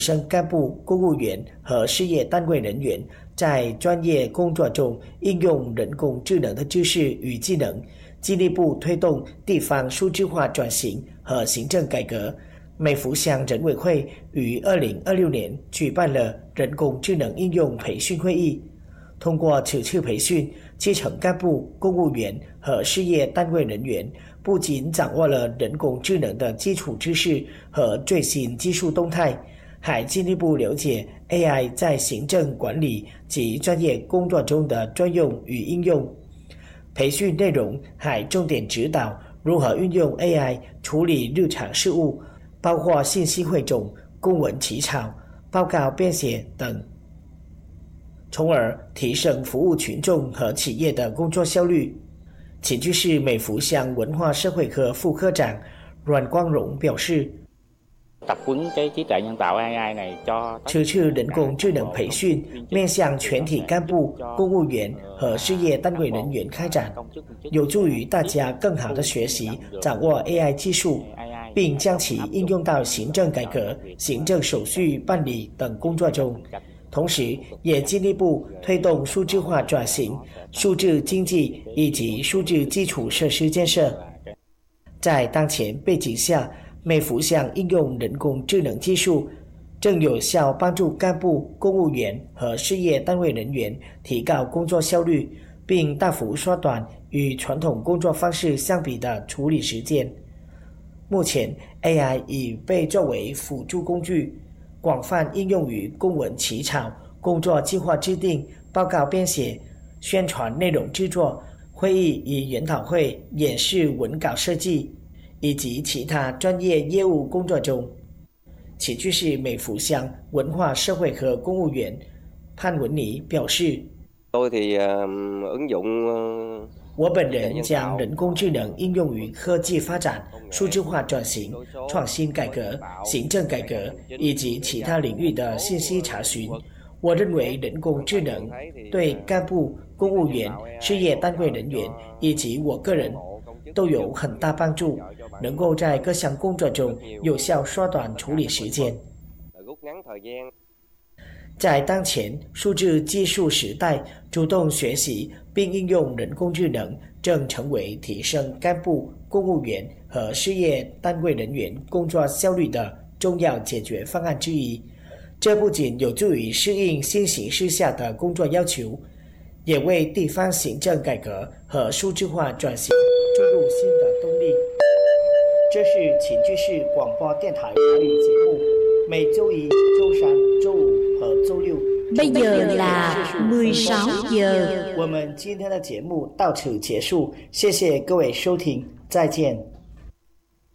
升干部、公务员和事业单位人员在专业工作中应用人工智能的知识与技能，进一步推动地方数字化转型和行政改革。美孚乡人委会于2026年举办了人工智能应用培训会议。通过此次培训，基层干部、公务员和事业单位人员不仅掌握了人工智能的基础知识和最新技术动态，还进一步了解 AI 在行政管理及专业工作中的专用与应用。培训内容还重点指导如何运用 AI 处理日常事务，包括信息汇总、公文起草、报告编写等，从而提升服务群众和企业的工作效率。请居市美孚乡文化社会科副科长阮光荣表示，此次人工智能培训面向全体干部、公务员和事业单位人员开展，有助于大家更好地学习、掌握 AI 技术，并将其应用到行政改革、行政手续办理等工作中。同时也进一步推动数字化转型、数字经济以及数字基础设施建设。在当前背景下，美孚乡应用人工智能技术，正有效帮助干部、公务员和事业单位人员提高工作效率，并大幅缩短与传统工作方式相比的处理时间。目前 AI 已被作为辅助工具，广泛应用于公文起草、工作计划制定、报告编写、宣传内容制作、会议与研讨会演示文稿设计以及其他专业业务工作中。起居市美孚乡文化社会科公务员潘文妮表示，我本人将人工智能应用于科技发展、数字化转型、创新改革、行政改革以及其他领域的信息查询。我认为人工智能对干部、公务员、事业单位人员以及我个人都有很大帮助，能够在各项工作中有效缩短处理时间。在当前数字技术时代，主动学习并应用人工智能正成为提升干部、公务员和事业单位人员工作效率的重要解决方案之一。这不仅有助于适应新形势下的工作要求，也为地方行政改革和数字化转型注入新的动力。这是秦居市广播电台华语节目，每周一、周三、周五和周六。 Bây giờ là 16 giờ. 我们今天的节目到此结束，谢谢各位收听，再见。